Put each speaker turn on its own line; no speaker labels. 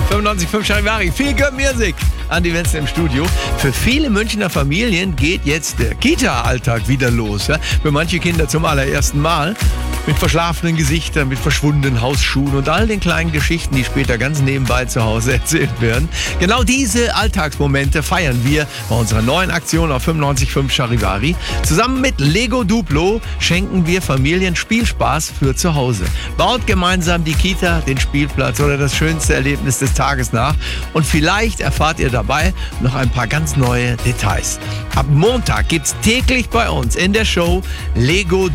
95.5 Charivari. Viel Good Music. Andi Wenzel im Studio. Für viele Münchner Familien geht jetzt der Kita-Alltag wieder los. Ja? Für manche Kinder zum allerersten Mal. Mit verschlafenen Gesichtern, mit verschwundenen Hausschuhen und all den kleinen Geschichten, die später ganz nebenbei zu Hause erzählt werden. Genau diese Alltagsmomente feiern wir bei unserer neuen Aktion auf 95.5 Charivari. Zusammen mit Lego Duplo schenken wir Familien Spielspaß für zu Hause. Baut gemeinsam die Kita, den Spielplatz oder das schönste Erlebnis des Tages nach. Und vielleicht erfahrt ihr dabei noch ein paar ganz neue Details. Ab Montag gibt's täglich bei uns in der Show Lego